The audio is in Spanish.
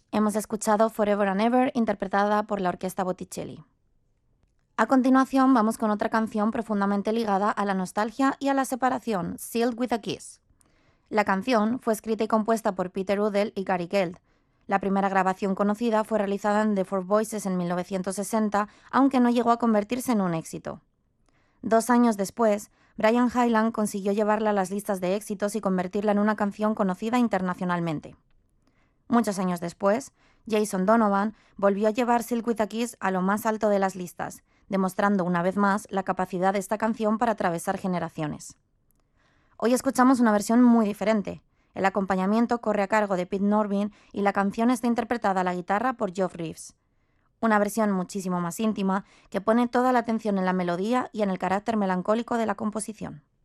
Hemos escuchado Forever and Ever, interpretada por la Orquesta Botticelli. A continuación vamos con otra canción profundamente ligada a la nostalgia y a la separación, Sealed with a Kiss. La canción fue escrita y compuesta por Peter Udell y Gary Geld. La primera grabación conocida fue realizada en The Four Voices en 1960, aunque no llegó a convertirse en un éxito. 2 años después, Brian Hyland consiguió llevarla a las listas de éxitos y convertirla en una canción conocida internacionalmente. Muchos años después, Jason Donovan volvió a llevar Silk with a Kiss a lo más alto de las listas, demostrando una vez más la capacidad de esta canción para atravesar generaciones. Hoy escuchamos una versión muy diferente. El acompañamiento corre a cargo de Pete Norvin y la canción está interpretada a la guitarra por Geoff Reeves. Una versión muchísimo más íntima que pone toda la atención en la melodía y en el carácter melancólico de la composición.